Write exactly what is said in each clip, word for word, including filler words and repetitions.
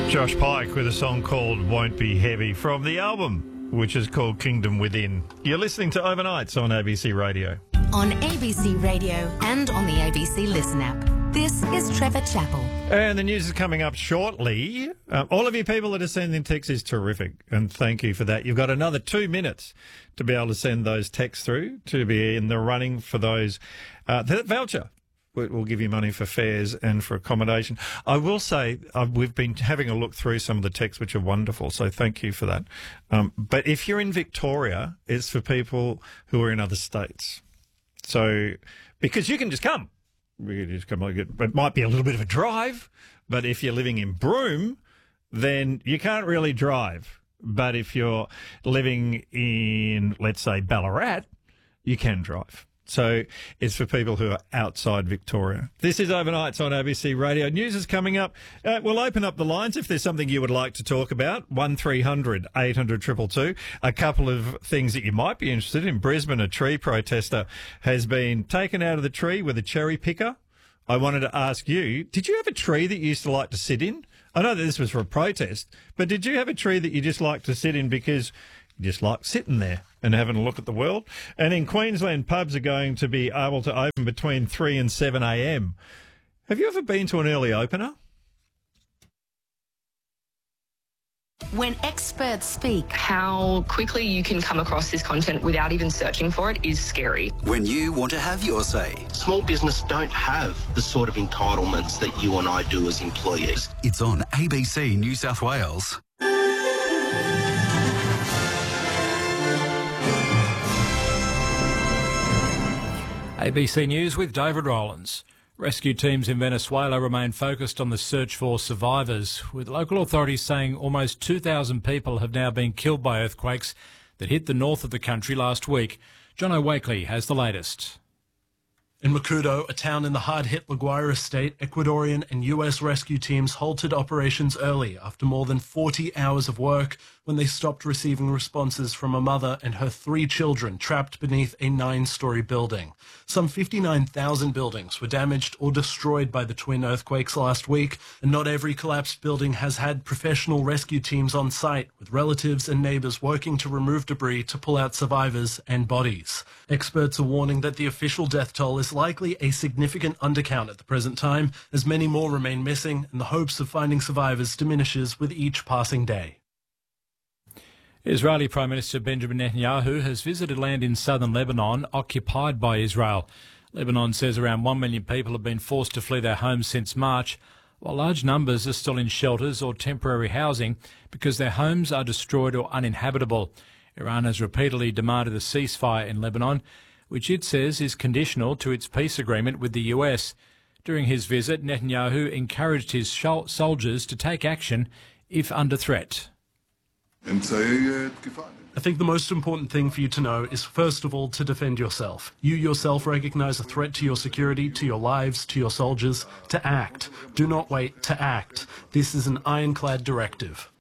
Josh Pike with a song called Won't Be Heavy from the album, which is called Kingdom Within. You're listening to Overnights on A B C Radio. On A B C Radio and on the A B C Listen app. This is Trevor Chappell. And the news is coming up shortly. Um, all of you people that are sending texts is terrific, and thank you for that. You've got another two minutes to be able to send those texts through to be in the running for those uh, that voucher. We'll give you money for fares and for accommodation. I will say uh, we've been having a look through some of the texts, which are wonderful, so thank you for that. Um, but if you're in Victoria, it's for people who are in other states. So, because you can just come. You can just come. It might be a little bit of a drive, but if you're living in Broome, then you can't really drive. But if you're living in, let's say, Ballarat, you can drive. So it's for people who are outside Victoria. This is Overnights on A B C Radio. News is coming up. Uh, we'll open up the lines if there's something you would like to talk about. one three hundred eight hundred two two two. A couple of things that you might be interested in. Brisbane, a tree protester has been taken out of the tree with a cherry picker. I wanted to ask you, did you have a tree that you used to like to sit in? I know that this was for a protest, but did you have a tree that you just like to sit in because you just like sitting there and having a look at the world? And in Queensland, pubs are going to be able to open between three and seven a.m. Have you ever been to an early opener? When experts speak, how quickly you can come across this content without even searching for it is scary. When you want to have your say. Small business don't have the sort of entitlements that you and I do as employees. It's on A B C New South Wales. A B C News with David Rowlands. Rescue teams in Venezuela remain focused on the search for survivors, with local authorities saying almost two thousand people have now been killed by earthquakes that hit the north of the country last week. John O'Wakely has the latest. In Macuto, a town in the hard-hit La Guaira state, Ecuadorian and U S rescue teams halted operations early after more than forty hours of work when they stopped receiving responses from a mother and her three children trapped beneath a nine-story building. Some fifty-nine thousand buildings were damaged or destroyed by the twin earthquakes last week, and not every collapsed building has had professional rescue teams on site, with relatives and neighbours working to remove debris to pull out survivors and bodies. Experts are warning that the official death toll is likely a significant undercount at the present time, as many more remain missing, and the hopes of finding survivors diminishes with each passing day. Israeli Prime Minister Benjamin Netanyahu has visited land in southern Lebanon occupied by Israel. Lebanon says around one million people have been forced to flee their homes since March, while large numbers are still in shelters or temporary housing because their homes are destroyed or uninhabitable. Iran has repeatedly demanded a ceasefire in Lebanon, which it says is conditional to its peace agreement with the U S. During his visit, Netanyahu encouraged his soldiers to take action if under threat. I think the most important thing for you to know is, first of all, to defend yourself. You yourself recognise a threat to your security, to your lives, to your soldiers. To act. Do not wait, to act. This is an ironclad directive.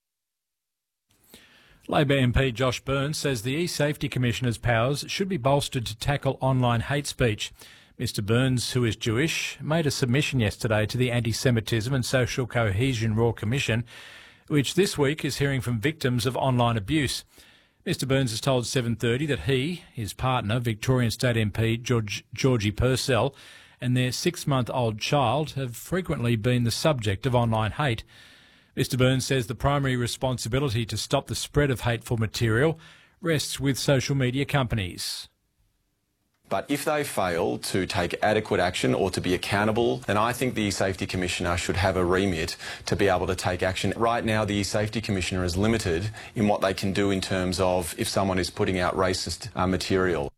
Labor M P Josh Burns says the e-Safety Commissioner's powers should be bolstered to tackle online hate speech. Mr Burns, who is Jewish, made a submission yesterday to the Anti-Semitism and Social Cohesion Royal Commission, which this week is hearing from victims of online abuse. Mr Burns has told seven thirty that he, his partner, Victorian State M P George, Georgie Purcell, and their six-month-old child have frequently been the subject of online hate. Mr Burns says the primary responsibility to stop the spread of hateful material rests with social media companies. But if they fail to take adequate action or to be accountable, then I think the Safety Commissioner should have a remit to be able to take action. Right now, the Safety Commissioner is limited in what they can do in terms of if someone is putting out racist uh, material.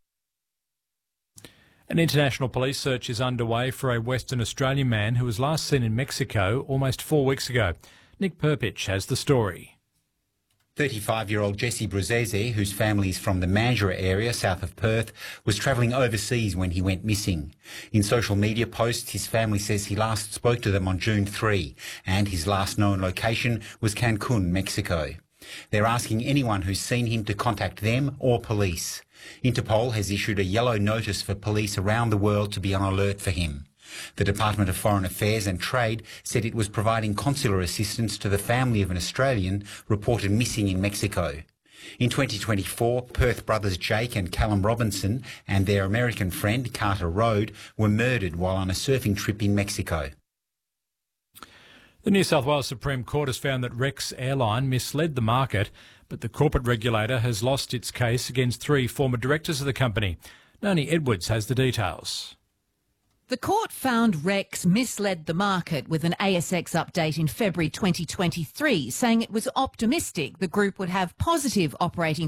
An international police search is underway for a Western Australian man who was last seen in Mexico almost four weeks ago. Nick Perpich has the story. thirty-five-year-old Jesse Bruzese, whose family is from the Mandurah area south of Perth, was travelling overseas when he went missing. In social media posts, his family says he last spoke to them on June third, and his last known location was Cancun, Mexico. They're asking anyone who's seen him to contact them or police. Interpol has issued a yellow notice for police around the world to be on alert for him. The Department of Foreign Affairs and Trade said it was providing consular assistance to the family of an Australian reported missing in Mexico. In twenty twenty-four, Perth brothers Jake and Callum Robinson and their American friend Carter Rode were murdered while on a surfing trip in Mexico. The New South Wales Supreme Court has found that Rex Airline misled the market, but the corporate regulator has lost its case against three former directors of the company. Noni Edwards has the details. The court found Rex misled the market with an A S X update in February twenty twenty-three, saying it was optimistic the group would have positive operating